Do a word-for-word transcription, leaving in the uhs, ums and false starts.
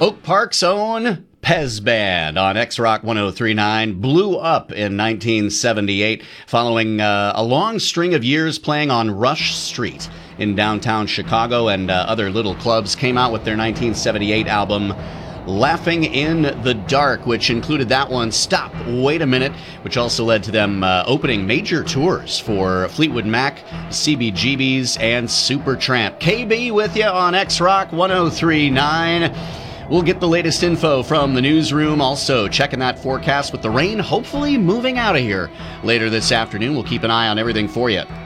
Oak Park's own Pez Band on X-Rock one oh three point nine blew up in nineteen seventy-eight following uh, a long string of years playing on Rush Street in downtown Chicago, and uh, other little clubs. Came out with their nineteen seventy-eight album Laughing in the Dark, which included that one, Stop, Wait a Minute, which also led to them uh, opening major tours for Fleetwood Mac, C B G B's, and Supertramp. K B with you on X-Rock one oh three point nine. We'll get the latest info from the newsroom. Also, checking that forecast with the rain hopefully moving out of here later this afternoon. We'll keep an eye on everything for you.